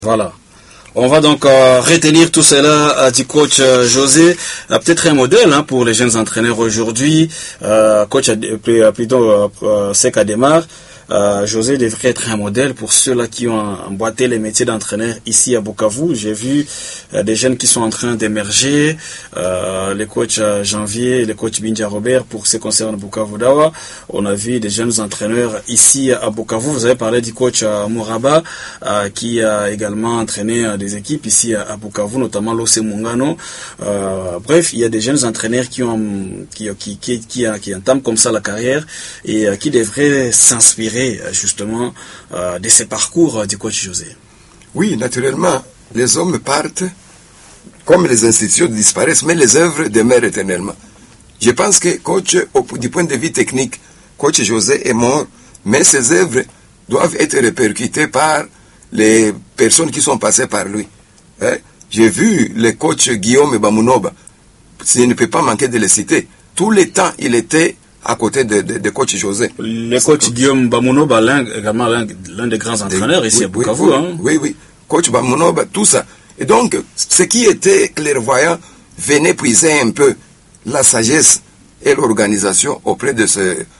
Voilà. On va donc retenir tout cela du coach José, peut-être un modèle pour les jeunes entraîneurs aujourd'hui. Coach plutôt Sek Ademar. José devrait être un modèle pour ceux-là qui ont emboîté les métiers d'entraîneur ici à Bukavu. J'ai vu des jeunes qui sont en train d'émerger, les coachs Janvier, les coachs Binja Robert pour ce qui concerne Bukavu Dawa. On a vu des jeunes entraîneurs ici à Bukavu. Vous avez parlé du coach Mouraba qui a également entraîné des équipes ici à Bukavu, notamment l'OC Mungano. Bref, il y a des jeunes entraîneurs qui entament comme ça la carrière et qui devraient s'inspirer justement de ces parcours du coach José. Oui, naturellement, les hommes partent comme les institutions disparaissent, mais les œuvres demeurent éternellement. Je pense que coach, du point de vue technique, coach José est mort, mais ses œuvres doivent être répercutées par les personnes qui sont passées par lui. J'ai vu le coach Guillaume Bamunoba, je ne peux pas manquer de le citer. Tout le temps, il était à côté de coach José. Le coach Guillaume Bamunoba, également l'un des grands entraîneurs ici à Bukavu. Oui. Coach Bamunoba, tout ça. Et donc, ce qui était clairvoyant venait puiser un peu la sagesse et l'organisation auprès de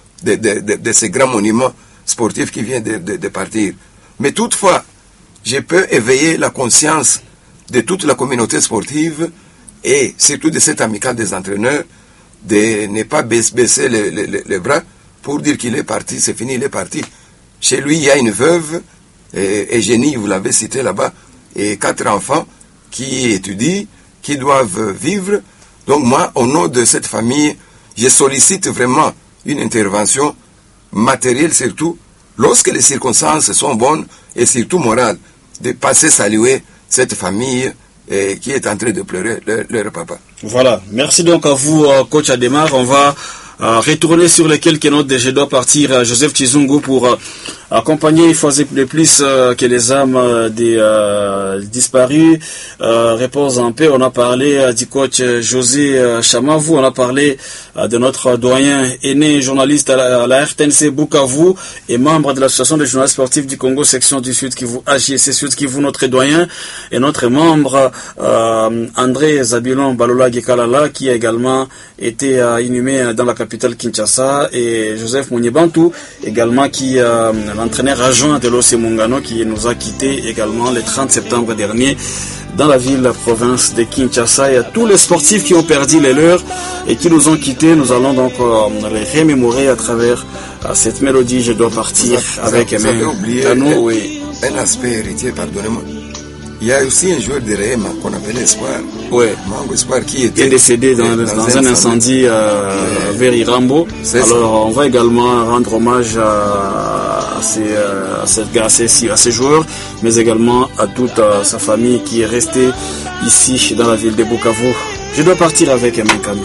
ces grands monuments sportifs qui viennent de partir. Mais toutefois, je peux éveiller la conscience de toute la communauté sportive et surtout de cette amicale des entraîneurs de ne pas baisser les bras pour dire qu'il est parti, c'est fini, il est parti. Chez lui, il y a une veuve, Eugénie, vous l'avez cité là-bas, et 4 enfants qui étudient, qui doivent vivre. Donc moi, au nom de cette famille, je sollicite vraiment une intervention matérielle surtout, lorsque les circonstances sont bonnes, et surtout morales, de passer saluer cette famille qui est en train de pleurer leur papa. Voilà, merci donc à vous, coach Ademar. On va retourner sur les quelques notes de Je dois partir, Joseph Chizungu, pour accompagner une fois de plus que les âmes des disparus reposent en paix. On a parlé du coach José Chamavou, on a parlé de notre doyen aîné journaliste à la RTNC Bukavu et membre de l'association des journalistes sportifs du Congo, section du Sud Kivu, AJC Sud Kivu, notre doyen et notre membre André Zabilon Balola Gekalala, qui a également été inhumé dans la capitale Kinshasa, et Joseph Mounibantou également, qui l'entraîneur adjoint de l'OC Mungano, qui nous a quittés également le 30 septembre dernier dans la ville, la province de Kinshasa. Et à tous les sportifs qui ont perdu les leurs et qui nous ont quittés, nous allons donc les remémorer à travers cette mélodie Je dois partir avec vous avez oublié un aspect héritier, pardonnez-moi. Il y a aussi un joueur de Réma qu'on appelle Espoir. Mango Espoir qui est décédé dans un incendie vers Irambo. Alors on va également rendre hommage à ces joueurs, mais également à toute sa famille qui est restée ici dans la ville de Bukavu. Je dois partir avec Emeka.